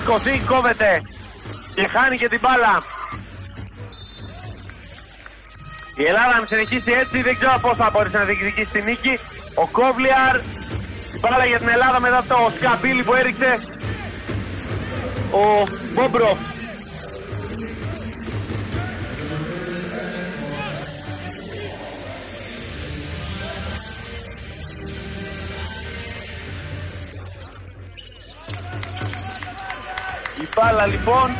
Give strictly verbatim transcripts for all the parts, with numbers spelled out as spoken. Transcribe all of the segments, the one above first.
σηκωθεί, κόβεται και χάνει και την μπάλα. Η Ελλάδα αν συνεχίσει έτσι δεν ξέρω πώς θα μπορέσει να διεκδικήσει τη νίκη. Ο Κόβλιαρ, η μπάλα για την Ελλάδα μετά το σκαμπίλι που έριξε ο Μπόμπροφ. Η μπάλα λοιπόν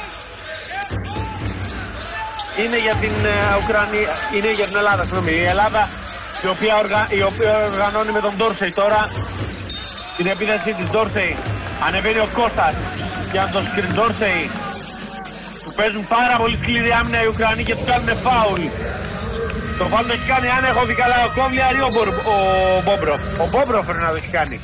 είναι για την uh, Ουκρανία, είναι για την Ελλάδα, συγγνώμη. Η Ελλάδα η οποία, οργα, η οποία οργανώνει με τον Ντόρσεϊ τώρα την επίθεση της Ντόρσεϊ. Ανεβαίνει ο Κώστας για τον Ντόρσεϊ που παίζουν πάρα πολύ σκληρή άμυνα οι Ουκρανοί και του κάνουν φάουλ. Το φάουλ το έχει κάνει, αν έχω δει καλά, ο Κόβλιαρ ή ο, Μπορ, ο Μπόμπροφ. Ο Μπόμπροφ πρέπει να το έχει κάνει.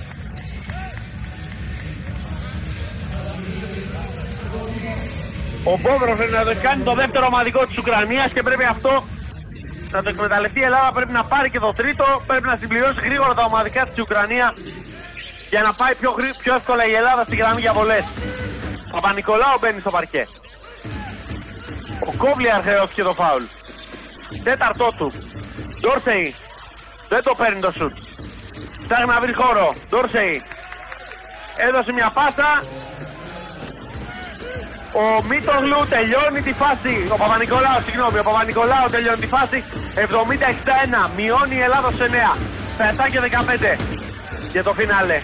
Ο Μπόμπροφ πρέπει να το έχει κάνει, το δεύτερο ομαδικό της Ουκρανίας και πρέπει αυτό να το εκμεταλλευτεί η Ελλάδα. Πρέπει να πάρει και το τρίτο, πρέπει να συμπληρώσει γρήγορα τα ομαδικά της Ουκρανία για να πάει πιο, πιο εύκολα η Ελλάδα στη γραμμή για βολές. Ο Παπα-Νικολάου μπαίνει στο παρκέ. Ο Κόβλιαρ χρεώθηκε το φάουλ. Τέταρτό του. Ντόρσεϊ δεν το παίρνει το σουτ. Ψάχνει να βρει χώρο. Ντόρσεϊ έδωσε μια πάσα. Ο Μίτογλου τελειώνει τη φάση. Ο Παπα-Νικολάου, συγγνώμη, ο Παπα-Νικολάου τελειώνει τη φάση. εβδομήντα εξήντα ένα. Μειώνει η Ελλάδα σε εννέα. Στα επτά και δεκαπέντε. Και το φινάλε.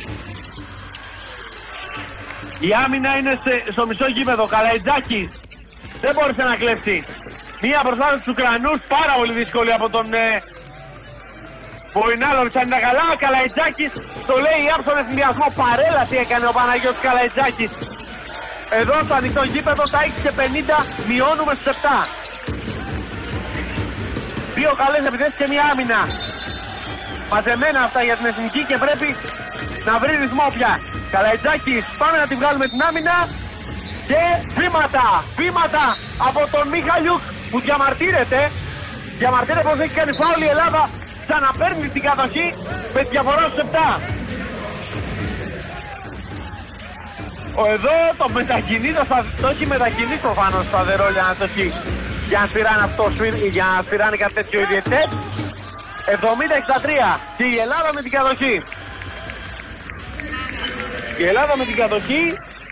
Η άμυνα είναι στο μισό γήπεδο. Καλαϊτζάκης δεν μπόρεσε να κλέψει. Μία μπροστά στους Ουκρανούς. Πάρα πολύ δύσκολη από τον ε, Βοηνάλοβιτς. Αν είναι καλά, ο Καλαϊτζάκης το λέει άψον εθνιασμό. Παρέλαση έκανε ο Παναγιώτης Καλαϊτζάκης. Εδώ στο ανοιχτό γήπεδο τα έξι και πενήντα μειώνουμε στους επτά. Δύο καλές επιθέσεις και μία άμυνα. Μαζεμένα αυτά για την εθνική και πρέπει να βρει ρυθμό πια. Καλαϊτζάκης, πάμε να τη βγάλουμε την άμυνα. Και βήματα, βήματα από τον Μιχαλιούκ που διαμαρτύρεται. Διαμαρτύρεται πως έχει κάνει φάουλ η Ελλάδα. Ξαναπαίρνει την κατοχή με διαφορά στους επτά. Ο εδώ το μετακινεί, το, το έχει μετακινεί προφανώς σταθερό για να το έχει. Για να σφυράνε αυτό, για να σφυράνε κάτι τέτοιο οι διαιτητές. εβδομήντα εξήντα τρία και η Ελλάδα με την κατοχή. Η Ελλάδα με την κατοχή.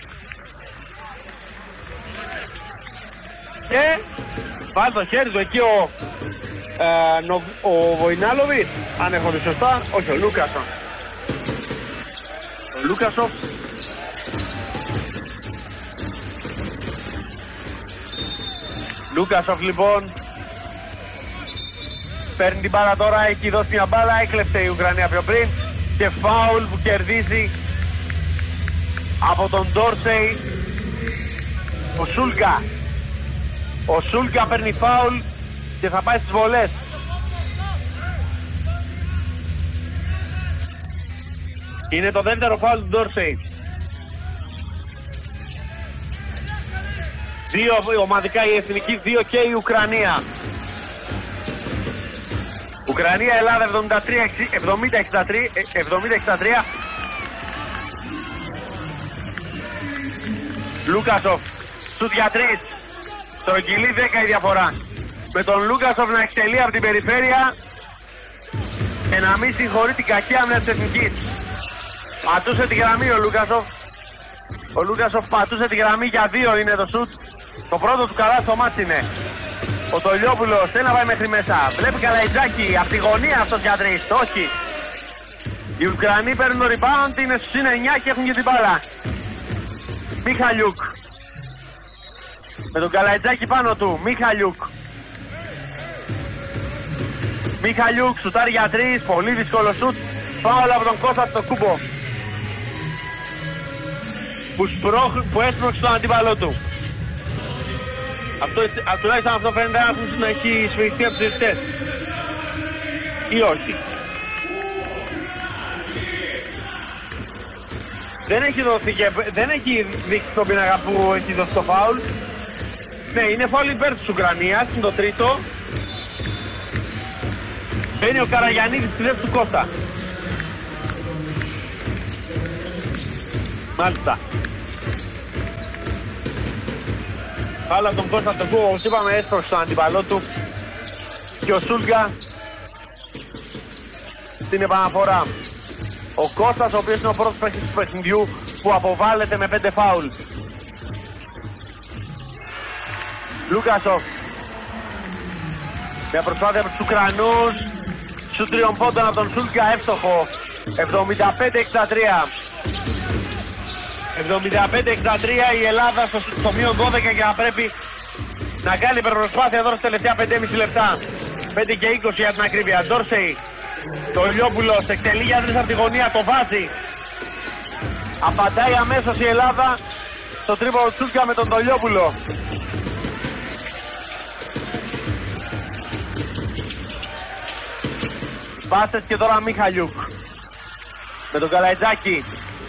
Και βάλει το χέρι του εκεί ο, ε, νο, ο Βοηνάλοβιτς. Αν έχω δει σωστά, όχι ο Λούκασον. Ο Λούκασον. Λούκασοφ λοιπόν παίρνει την μπάλα τώρα, έχει δώσει μια μπάλα, έκλεψε η Ουκρανία πιο πριν και φάουλ που κερδίζει από τον Ντόρσεϊ ο Σούλκα. Ο Σούλκα παίρνει φάουλ και θα πάει στις βολές. Είναι το δεύτερο φάουλ του Ντόρσεϊ. Δύο ομαδικά η εθνική, δύο και η Ουκρανία. Ουκρανία, Ελλάδα εβδομήντα εξήντα τρία. Λούκασοφ, σουτ για τρεις. Στρογγυλή δέκα η διαφορά. Με τον Λούκασοφ να εκτελεί από την περιφέρεια και να μην συγχωρεί την κακή άμυνα της εθνικής. Πατούσε τη γραμμή ο Λούκασοφ. Ο Λούκασοφ πατούσε τη γραμμή για δύο είναι το σουτ. Το πρώτο του καλά στο μάτς είναι. Ο Τολιόπουλος θέλει να πάει μέχρι μέσα. Βλέπει Καλαϊτζάκη από τη γωνία αυτός για τρεις. Όχι. Οι Ουκρανοί παίρνουν το rebound, είναι στους εννιά και έχουν και την μπάλα. Μιχαλιούκ. Με τον Καλαϊτζάκη πάνω του. Μιχαλιούκ. Μιχαλιούκ σουτάρει για τρεις. Πολύ δύσκολο σουτ. Φάουλ από τον Κώστα στο κούμπο. Που, σπρώχ, που έσπρωξε τον αντίπαλό του. Αυτό, τουλάχιστον αυτό φαίνεται να έχει σφυριστεί από τους διαιτητές. Ή όχι. Δεν έχει δοθεί και δεν έχει δείξει τον πίνακα που έχει δώσει το φάουλ. Ναι, είναι φάουλ υπέρ της Ουκρανίας, είναι το τρίτο. Μπαίνει ο Καραγιαννίδης στη θέση του Κώστα. Μάλιστα. Άλλο από τον Κώστα τον Κούγο, όπως είπαμε, έσπρωξε τον αντιπαλό του. Και ο Σούλγκα στην επαναφορά. Ο Κώστας, ο οποίος είναι ο πρώτος παίκτης του παιχνιδιού που αποβάλλεται με πέντε φάουλ. Λούκασοφ. Μια προσπάθεια από τους Ουκρανούς. Σου τριών πόντων από τον Σούλγκα, εύστοχο. εβδομήντα πέντε εξήντα τρία. εβδομήντα πέντε εξήντα τρία η Ελλάδα στο, στο μείον δώδεκα και θα πρέπει να κάνει υπερπροσπάθεια εδώ στα τελευταία πέντε και μισό λεπτά. πέντε και είκοσι για την ακρίβεια. Ντόρσεϊ. Το Ηλιόπουλος εκτελεί για τρεις από τη γωνία, το βάζει. Απαντάει αμέσως η Ελλάδα στο τρίποδο Τσούτσκα με τον Τολιόπουλο. Πάσες και τώρα Μιχαλιούκ με τον Καλαϊτζάκη.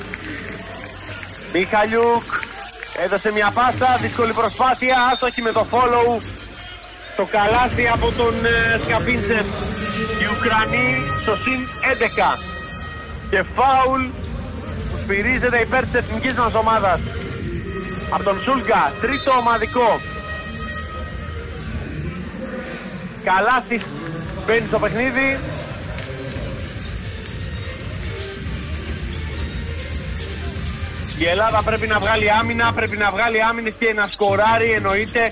Μιχαλιούκ έδωσε μια πάσα, δύσκολη προσπάθεια, άστοχη με το follow. Το καλάθι από τον ε, Σκαπίντσεφ. Οι Ουκρανοί στο συν έντεκα. Και φάουλ που σφυρίζεται υπέρ της εθνικής μας ομάδας. Από τον Σούλγκα, τρίτο ομαδικό. Καλάθι μπαίνει στο παιχνίδι. Η Ελλάδα πρέπει να βγάλει άμυνα, πρέπει να βγάλει άμυνες και να σκοράρει, εννοείται.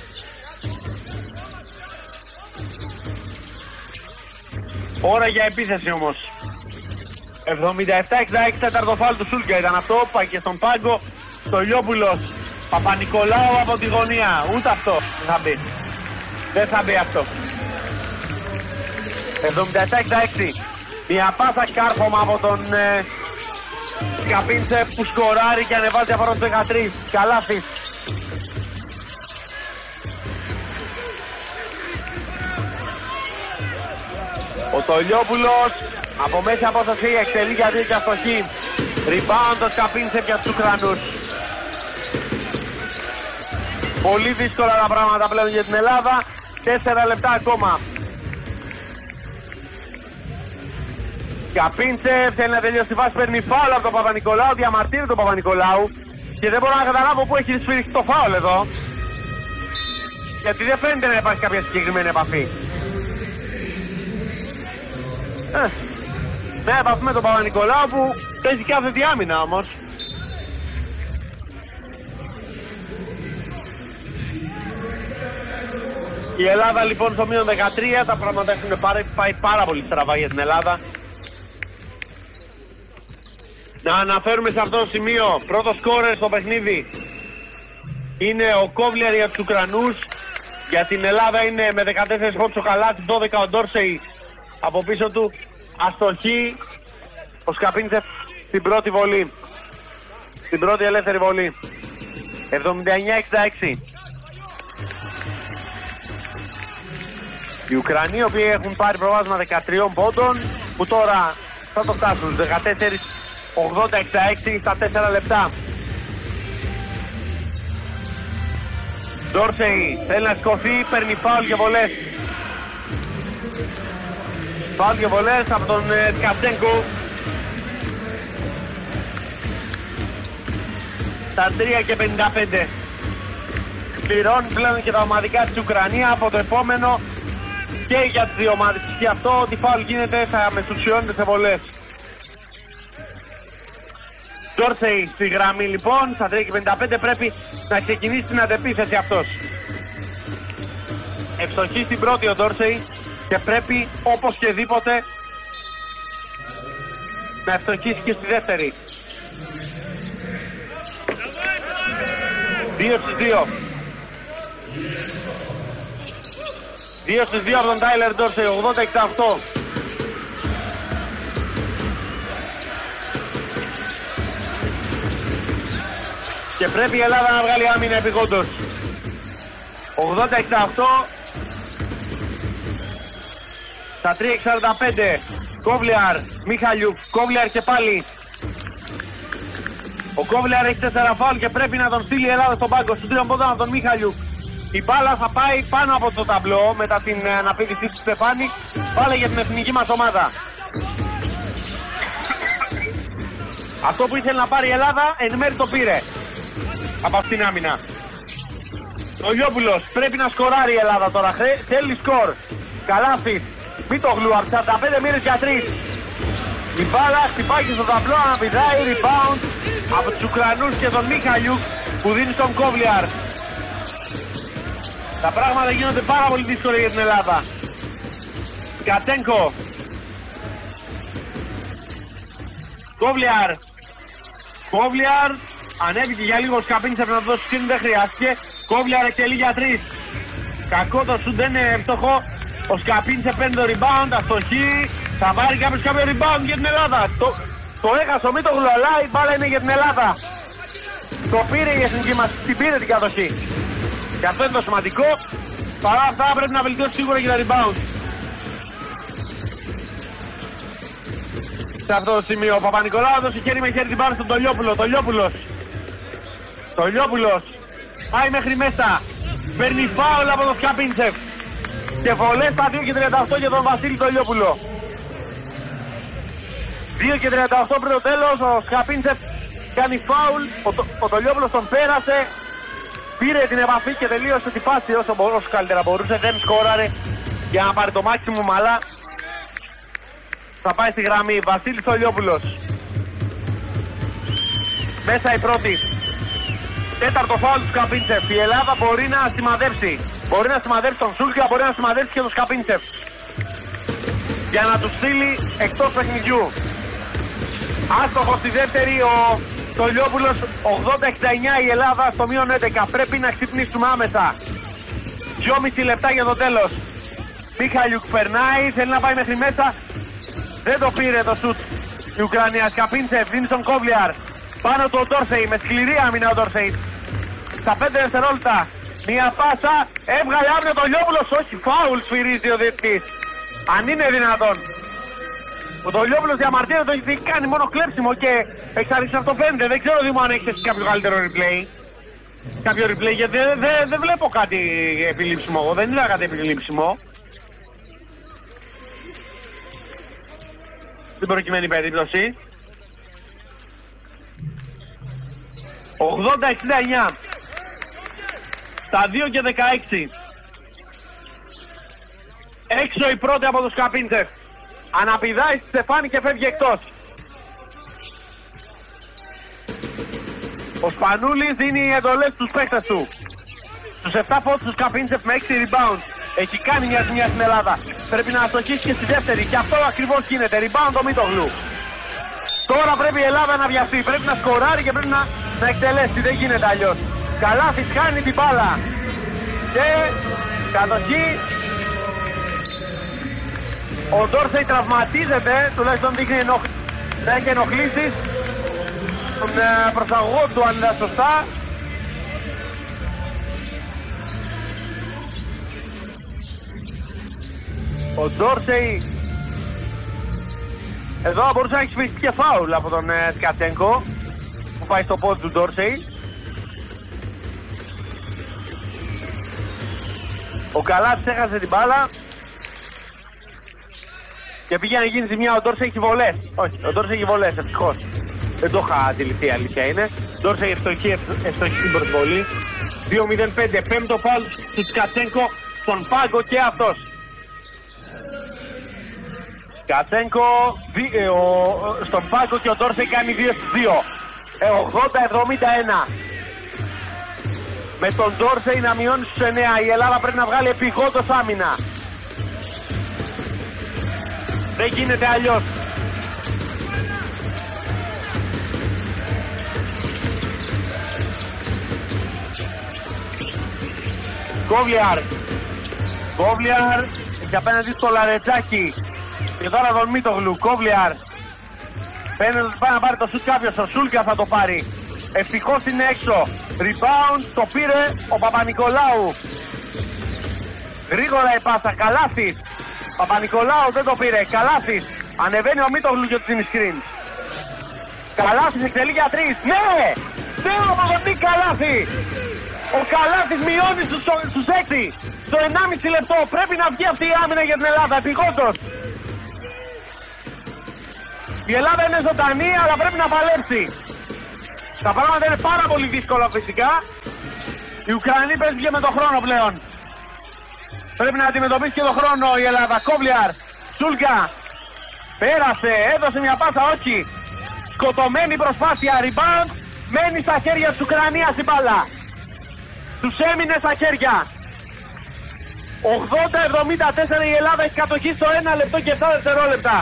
Ώρα για επίθεση όμως. εβδομήντα επτά εξήντα έξι, τέταρτο φάουλ του Σούλγκα ήταν αυτό. Πάει και στον πάγκο. Στο Λιόπουλος. Παπα-Νικολάου από τη γωνία. Ούτε αυτό δεν θα μπει. Δεν θα μπει αυτό. εβδομήντα επτά εξήντα έξι. Μια πάσα κάρφωμα από τον ε, Σκαπίντσεφ που σκοράρει και ανεβάζει αφορά το δεκατρία. Καλάθι. Ο Τολιόπουλος από μέσα απόσταση εκτελεί για δύο και αστοχή. Rebound το Σκαπίντσεφ για τους Ουκρανούς. Πολύ δύσκολα τα πράγματα πλέον για την Ελλάδα. Τέσσερα λεπτά ακόμα. Σκαπίντσεφ θέλει να τελειώσει τη βάση, παίρνει φάουλ από τον Παπα-Νικολάου, διαμαρτύρει τον Παπα-Νικολάου και δεν μπορώ να καταλάβω πού έχει σφυριχτεί το φάουλ εδώ. Γιατί δεν φαίνεται να υπάρχει κάποια συγκεκριμένη επαφή. Ε, με επαφή με τον Παπα-Νικολάου που παίζει κάθε διάμυνα όμως. Η Ελλάδα λοιπόν στο μείον δεκατρία, τα πράγματα έχουν πάει πάρα πολύ στραβά για την Ελλάδα. Να αναφέρουμε σε αυτό το σημείο, πρώτο σκόρερ στο παιχνίδι είναι ο Κόβλιαρ για τους Ουκρανούς. Για την Ελλάδα είναι με δεκατέσσερα χώτς ο Καλάτης, δώδεκα ο Ντόρσεϊ από πίσω του. Αστοχή ο Σκαπίντσεφ στην πρώτη βολή, στην πρώτη ελεύθερη βολή. εβδομήντα εννιά εξήντα έξι. Οι Ουκρανοί, οι οποίοι έχουν πάρει προβάδισμα δεκατρία πόντων, που τώρα θα το φτάσουν δεκατέσσερα ογδόντα εξήντα έξι στα τέσσερα λεπτά. Ντόρσεϊ θέλει να σηκωθεί, παίρνει φάουλ και βολές. Φάουλ και βολές από τον ε, Tkachenko. Στα τρία και πενήντα πέντε. Πληρώνει πλέον και τα ομαδικά της Ουκρανία από το επόμενο και για τις δύο ομάδες. Και αυτό ότι φάουλ γίνεται θα μετουσιώνεται σε βολές. Ντόρσεϊ στη γραμμή λοιπόν, στα τρία και πενήντα πέντε πρέπει να ξεκινήσει την αντεπίθεση αυτός. Ευστοχή στην πρώτη ο Ντόρσεϊ και πρέπει όπως και δίποτε να ευστοχίσει και στη δεύτερη. Δύο στις δύο. Δύο στις δύο από τον Τάιλερ Ντόρσεϊ, ογδόντα εξήντα οκτώ. Και πρέπει η Ελλάδα να βγάλει άμυνα επιγόντως. ογδόντα εξήντα οκτώ. Στα τρία εξήντα πέντε. Κόβλιαρ, Μιχαλιούκ, Κόβλιαρ και πάλι. Ο Κόβλιαρ έχει τέσσερα φάουλ και πρέπει να τον στείλει η Ελλάδα στον πάγκο. Στους τριών πόντων από τον Μιχαλιούκ. Η μπάλα θα πάει πάνω από το ταμπλό μετά την αναπήδηση του Στεφάνη. Πάλι για την εθνική μας ομάδα. Αυτό που ήθελε να πάρει η Ελλάδα εν μέρει το πήρε από αυτήν την άμυνα. Τολιόπουλος, πρέπει να σκοράρει η Ελλάδα τώρα. Θέλει σκορ. Καλάθης, Μητογλου από σαράντα πέντε μοίρες για τρεις. Η μπάλα χτυπάει στο ταμπλό, αναπηδάει, rebound από τους Ουκρανούς και τον Μίχαλιουκ που δίνει στον Κόβλιαρ. Τα πράγματα γίνονται πάρα πολύ δύσκολα για την Ελλάδα. Κατσένκο. Κόβλιαρ. Κόβλιαρ. Ανέβηκε για λίγο ο Σκαπίντσεφ να δώσει σκηνή, δεν χρειάστηκε. Κόβλιαρ εκτελεί για τρεις. Κακό το σουτ, δεν είναι εύστοχο. Ο Σκαπίντσεφ παίρνει το rebound, αστοχή. Θα πάρει κάποιος κάποιο rebound για την Ελλάδα. Το, το έχασε ο Μήτογλου, αλλά η μπάλα είναι για την Ελλάδα. Το πήρε η εθνική μας, την πήρε την κατοχή. Και αυτό είναι το σημαντικό. Παρά αυτά πρέπει να βελτιώσει σίγουρα και τα rebound. Σε αυτό το σημείο ο Παπα-Νικολάου έδωσε χέρι με χέρι την μπάλα στον Τολιόπουλο. Τολιόπουλος. Τολιόπουλος. Πάει μέχρι μέσα. Παίρνει φάουλ από τον Σκαπίντσεφ. Και βολές στα δύο και τριάντα οκτώ για τον Βασίλη Τολιόπουλο. δύο και τριάντα οκτώ πριν το τέλος, ο Σκαπίντσεφ κάνει φάουλ. Ο, ο Τολιόπουλος τον πέρασε. Πήρε την επαφή και τελείωσε τη φάση όσο, όσο καλύτερα μπορούσε. Δεν σκόραρε για να πάρει το maximum, αλλά θα πάει στη γραμμή. Βασίλης Τολιόπουλος. Μέσα η πρώτη. Τέταρτο φάουλ του Σκαπίντσεφ. Η Ελλάδα μπορεί να σημαδέψει. Μπορεί να σημαδέψει τον Σούλκα, μπορεί να σημαδέψει και τον Σκαπίντσεφ. Για να του στείλει εκτός παιχνιδιού. Άστοχο στη δεύτερη ο Τολιόπουλος. ογδόντα εξήντα εννιά η Ελλάδα στο μείον έντεκα. Πρέπει να ξυπνήσουμε άμεσα. δυόμισι λεπτά για το τέλος. Μίχαλιουκ περνάει, θέλει να πάει μέχρι μέσα. Δεν το πήρε το σουτ η Ουκρανία. Σκαπίντσεφ δίνει στον Κόβλιαρ. Πάνω του ο Ντόρσεϊ, με σκληρή άμυνα ο Ντόρσεϊ. Στα πέντε δευτερόλεπτα. Μία πάσα, έβγαλε άμυνα το Τολιόπουλος. Όχι, φάουλ σφυρίζει ο διαιτητής. Αν είναι δυνατόν. Ο Τολιόπουλος διαμαρτύρεται ότι έχει κάνει μόνο κλέψιμο και εξ αρχής αυτό φαίνεται. Δεν ξέρω Δήμο αν έχεις κάποιο καλύτερο replay. Κάποιο replay, γιατί δεν δε, δε βλέπω κάτι επιλήψιμο. Εγώ δεν είδα κάτι επιλήψιμο. Στην προκειμένη περίπτωση. ογδόντα εξήντα εννιά. Στα δύο και δεκαέξι. Έξω η πρώτη από το Σκαπίντσεφ. Αναπηδάει στη Στεφάνη και φεύγει εκτός. Ο Σπανούλης δίνει εντολές στους παίκτες του. Στους επτά πόντους του Σκαπίντσεφ με έξι rebound. Έχει κάνει μια ζημιά στην Ελλάδα. Πρέπει να αστοχίσει και στη δεύτερη. Και αυτό ακριβώς γίνεται. Rebound το Μήτογλου. Τώρα πρέπει η Ελλάδα να βιαστεί. Πρέπει να σκοράρει και πρέπει να, να εκτελέσει. Δεν γίνεται αλλιώς. Καλάθης χάνει την μπάλα. Και κατοχή. Ο Ντόρσεϊ τραυματίζεται. Τουλάχιστον δείχνει ενοχ... να έχει ενοχλήσεις. Τον ε, προσαγωγό του αν είναι σωστά. Ο Ντόρσεϊ εδώ μπορούσε να έχει σφυριστεί και φάουλ από τον ε, Tkachenko που πάει στο πόδι του Ντόρσεϊ. Ο Καλάτης έχασε την μπάλα και πήγε να γίνει ζημιά. Ο Ντόρσεϊ έχει βολές. Όχι, ο Ντόρσεϊ έχει βολές, ευτυχώς. Δεν το είχα αντιληφθεί, αλήθεια είναι. Ντόρσεϊ ευστοχή, ευστοχή στην προσβολή. δύο μηδέν πέντε, πέμπτο φάουλ του Tkachenko στον πάγκο και αυτός. Tkachenko ε, στον πάγκο και ο Ντόρσεϊ κάνει δύο στις δύο. Ε, ογδόντα εβδομήντα ένα. Με τον Ντόρσεϊ να μειώνει στους εννέα. Η Ελλάδα πρέπει να βγάλει επιγόντως άμυνα. Δεν γίνεται αλλιώς. Κόβλιαρ. Κόβλιαρ και απέναντι στο Λαρετζάκι. Και τώρα τον Μήτογλου. Κόβλιαρ. Φαίνεται ότι πάει να πάρει το σουτ κάποιος. Ο Σούλκα θα το πάρει. Ευτυχώς είναι έξω. Rebound το πήρε ο Παπα-Νικολάου. Γρήγορα η πάσα. Καλάθης. Παπα-Νικολάου δεν το πήρε. Καλάθης. Ανεβαίνει ο Μήτογλου και του δίνει screen. Καλάθης εκτελεί για τρεις. Ναι! Ναι ο Παπα-Νικολάου Καλάθη. Ο Καλάθης μειώνει στους, στους έξι. Στο ενάμιση λεπτό. Πρέπει να βγει αυτή η άμυνα για την Ελλάδα. Επιγόντως. Η Ελλάδα είναι ζωντανή αλλά πρέπει να παλέψει. Τα πράγματα είναι πάρα πολύ δύσκολα φυσικά. Οι Ουκρανοί παίζουν και με τον χρόνο πλέον. Πρέπει να αντιμετωπίσει και τον χρόνο η Ελλάδα. Κόβλιαρ, Σούλκα, πέρασε, έδωσε μια πάσα, όχι. Σκοτωμένη προσπάθεια, rebound, μένει στα χέρια της Ουκρανίας η μπάλα. Τους έμεινε στα χέρια. ογδόντα εβδομήντα τέσσερα η Ελλάδα έχει κατοχή στο ένα λεπτό και επτά δευτερόλεπτα.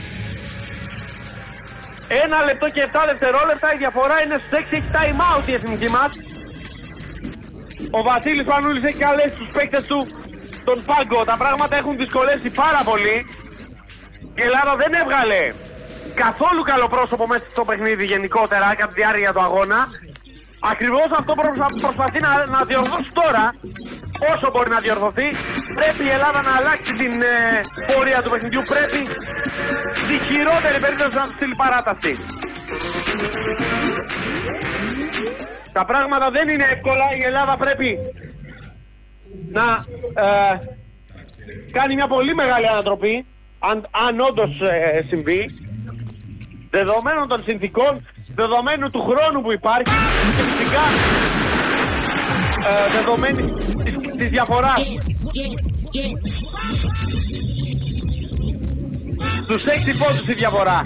ένα λεπτό και επτά δευτερόλεπτα, η διαφορά είναι στους έξι, έχει time out η εθνική μας. Ο Βασίλης Πανούλης έχει καλέσει τους παίκτες του στον πάγκο. Τα πράγματα έχουν δυσκολέσει πάρα πολύ. Η Ελλάδα δεν έβγαλε καθόλου καλό πρόσωπο μέσα στο παιχνίδι γενικότερα κατά τη διάρκεια του αγώνα. Ακριβώς αυτό προσπαθεί να, να διορθώσει τώρα, όσο μπορεί να διορθωθεί. Πρέπει η Ελλάδα να αλλάξει την ε, πορεία του παιχνιδιού. Πρέπει στη χειρότερη περίπτωση να του στείλει παράταση. Τα πράγματα δεν είναι εύκολα. Η Ελλάδα πρέπει να ε, κάνει μια πολύ μεγάλη ανατροπή, αν, αν όντως ε, συμβεί, δεδομένων των συνθήκων, δεδομένου του χρόνου που υπάρχει και φυσικά ε, δεδομένη της, της διαφοράς. Στους έξι πόντους η διαφορά.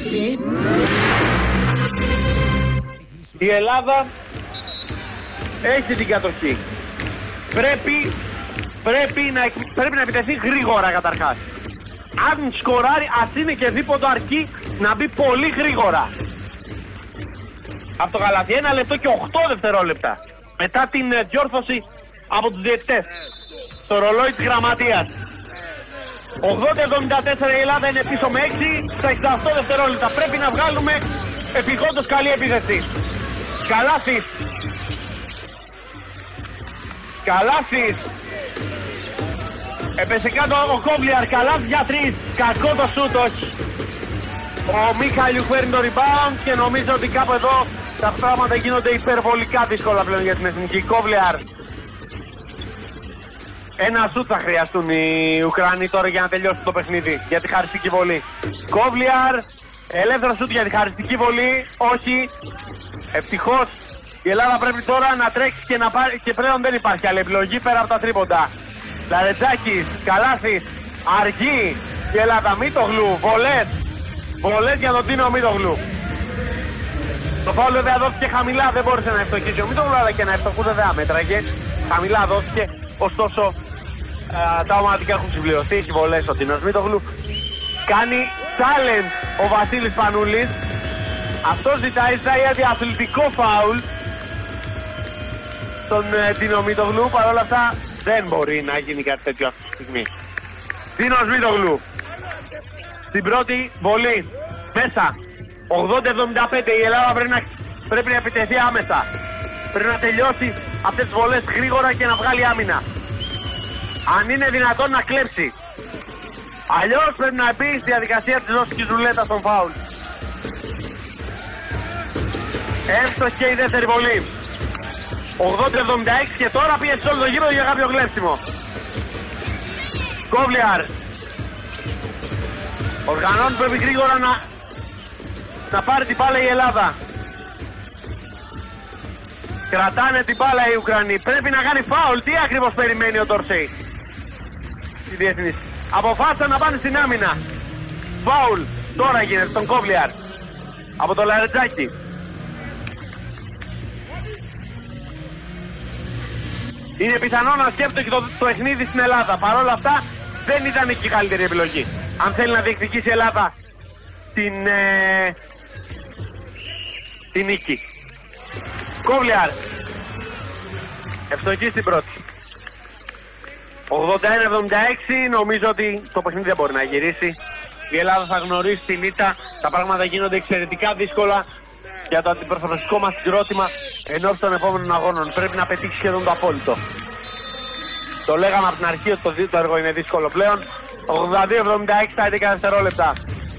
Η Ελλάδα έχει την κατοχή. Πρέπει, πρέπει, να, πρέπει να επιτεθεί γρήγορα καταρχάς. Αν σκοράρει, ας είναι και δίποτο, αρκεί να μπει πολύ γρήγορα. Από το Γαλατί ένα λεπτό και οκτώ δευτερόλεπτα. Μετά την διόρθωση από τους διαιτητές στο ρολόι της γραμματείας. ογδόντα εβδομήντα τέσσερα η Ελλάδα είναι πίσω με έξι στα εξήντα οκτώ δευτερόλεπτα. Πρέπει να βγάλουμε επιγόντως καλή επίθεση. Καλάθης. Καλάθης. Έπεσε κάτω ο Κόβλιαρ, Καλάθης για τρεις. Κακό το σούτ, όχι. Ο Μίχαλιου παίρνει το rebound και νομίζω ότι κάπου εδώ τα πράγματα γίνονται υπερβολικά δύσκολα πλέον για την εθνική. Κόβλιαρ. Ένα σούτ θα χρειαστούν οι Ουκρανοί τώρα για να τελειώσουν το παιχνίδι, για τη χαριστική βολή. Κόβλιαρ, ελεύθερο σούτ για τη χαριστική βολή, όχι. Ευτυχώς η Ελλάδα πρέπει τώρα να τρέξει και να πάρει, και πλέον δεν υπάρχει άλλη επιλογή πέρα από τα τρίποντα. Λαρετζάκης, Καλάθης, αργή η Ελλάδα, Μίτογλου, βολές. Βολές για τον Τίνο Μίτογλου. Το φάουλ βέβαια δόθηκε χαμηλά, δεν μπόρεσε να ευστοχίσει ο Μίτογλου, αλλά και να ευστοχούσε δεν αμέτραγε. Χαμηλά δόθηκε, ωστόσο α, τα ομαδικά έχουν συμπληρωθεί, έχει βολές ο Τίνος Μίτογλου. Κάνει challenge ο Βασίλης Πανούλης. Αυτό ζητάει, ζητάει αντιαθλητικό φάουλ στον Τίνο Μίτογλου, παρόλα αυτά δεν μπορεί να γίνει κάτι τέτοιο αυτή τη στιγμή. Τίνος Μίτογλου στην πρώτη βολή, μέσα, ογδόντα εβδομήντα πέντε, η Ελλάδα πρέπει να, πρέπει να επιτεθεί άμεσα. Πρέπει να τελειώσει αυτές τις βολές γρήγορα και να βγάλει άμυνα. Αν είναι δυνατόν να κλέψει. Αλλιώς πρέπει να μπει στη διαδικασία της ρώσικης ρουλέτας των φάουλ. Εύστοχη και η δεύτερη βολή. ογδόντα εβδομήντα έξι και τώρα πιέζει όλο το γήπεδο για κάποιο κλέψιμο. Κόβλιαρ. Οργανώνει, πρέπει γρήγορα να, να πάρει την μπάλα η Ελλάδα. Κρατάνε την μπάλα οι Ουκρανοί. Πρέπει να κάνει φάουλ. Τι ακριβώς περιμένει ο Ντορσέι? Οι διεθνείς αποφάσισαν να πάνε στην άμυνα. Φάουλ. Τώρα γίνεται στον Κόβλιαρ. Από το Λαρετζάκι. Είναι πιθανό να σκέφτεται και το, το παιχνίδι στην Ελλάδα. Παρ' όλα αυτά δεν ήταν και η καλύτερη επιλογή. Αν θέλει να διεκδικήσει η Ελλάδα την, ε, την νίκη. Κόβλιαρ. Ευστοχή στην πρώτη. ογδόντα ένα εβδομήντα έξι, νομίζω ότι το παιχνίδι δεν μπορεί να γυρίσει. Η Ελλάδα θα γνωρίσει την ήττα. Τα πράγματα γίνονται εξαιρετικά δύσκολα για το αντιπροσωπευτικό μας συγκρότημα ενώπιση των επόμενων αγώνων. Πρέπει να πετύχει σχεδόν το απόλυτο. Το λέγαμε από την αρχή ότι το δίτο έργο είναι δύσκολο πλέον. ογδόντα δύο εβδομήντα έξι στα έντεκα δευτερόλεπτα.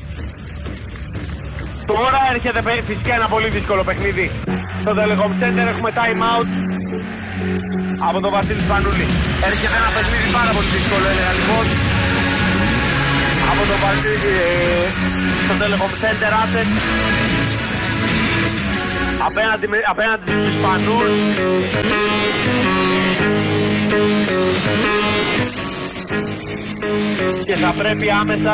Τώρα έρχεται φυσικά ένα πολύ δύσκολο παιχνίδι. Στο Telecom Center έχουμε time out από τον Βασίλη Σπανούλη. Έρχεται ένα παιχνίδι πάρα πολύ δύσκολο, έλεγα λοιπόν. Από τον Βασίλη ε, στο Telecom Center Athens. Απέναντι, απέναντι στους Ισπανούς. πρέπει άμεσα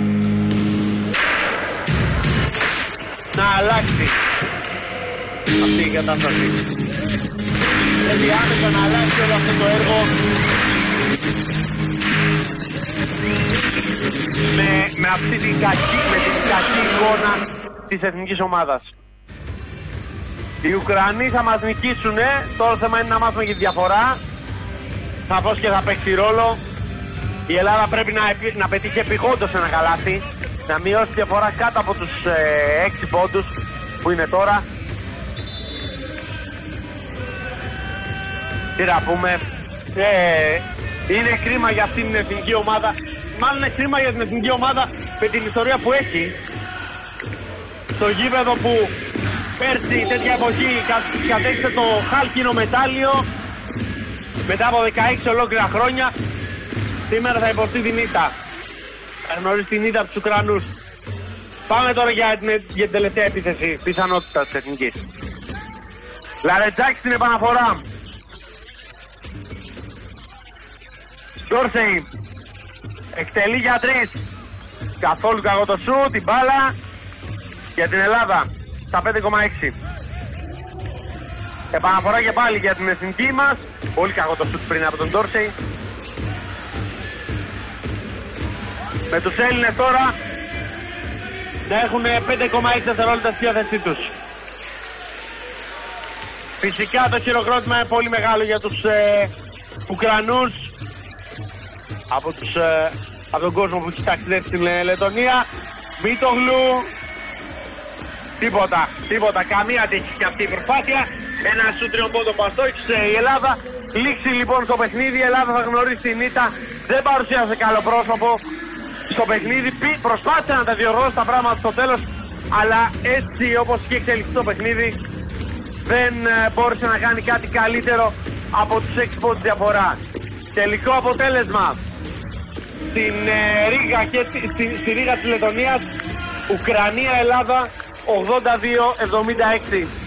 να αλλάξει αυτή η κατάσταση. Πρέπει άμεσα να αλλάξει όλο αυτό το έργο με, με αυτή την κακή, με την κακή εικόνα της εθνικής ομάδας. Οι Ουκρανοί θα μας νικήσουνε, το θέμα είναι να μάθουμε και τη διαφορά. Σαφώς και θα παίξει ρόλο. Η Ελλάδα πρέπει να, να πετύχει επειγόντως ένα καλάθι, να μειώσει τη διαφορά κάτω από τους ε, έξι πόντους που είναι τώρα. Τι να πούμε, ε, είναι κρίμα για αυτήν την εθνική ομάδα, μάλλον είναι κρίμα για την εθνική ομάδα με την ιστορία που έχει. Στο γήπεδο που πέρσι τέτοια εποχή κατέκτησε το χάλκινο μετάλλιο μετά από δεκαέξι ολόκληρα χρόνια, σήμερα θα υποστεί την ήττα. Θα γνωρίσει την ήττα από τους Ουκρανούς. Πάμε τώρα για την, για την τελευταία επίθεση, πιθανότητα της εθνικής. Λαρετζάκη στην επαναφορά. Ντόρσεϊ εκτελεί για τρεις. Καθόλου κακό το σου, την μπάλα για την Ελλάδα στα πέντε κόμμα έξι. Επαναφορά και πάλι για την εθνική μας. Πολύ κακό το σουτ πριν από τον Ντόρσεϊ. Με τους Έλληνες τώρα να έχουν πέντε κόμμα έξι δευτερόλεπτα στη διάθεσή τους. Φυσικά το χειροκρότημα είναι πολύ μεγάλο για τους ε, Ουκρανούς από, τους, ε, από τον κόσμο που έχει ταξιδέψει στην Λετωνία. Μίτογλου. Τίποτα, τίποτα, καμία τύχη και αυτή η προσπάθεια. Ένα σου τριομπόντο παστόχησε η Ελλάδα. Λήξη λοιπόν στο παιχνίδι, η Ελλάδα θα γνωρίσει την ήττα. Δεν παρουσίασε καλό πρόσωπο στο παιχνίδι. Προσπάθησε να τα διοργανώσει τα πράγματα στο τέλος, αλλά έτσι όπως είχε εξελιχθεί το παιχνίδι δεν μπόρεσε να κάνει κάτι καλύτερο από τους έξι πόντους διαφορά. Τελικό αποτέλεσμα στην Ρήγα και στη, στη Ρήγα της Λετωνίας, Ουκρανία-Ελλάδα ογδόντα δύο εβδομήντα έξι.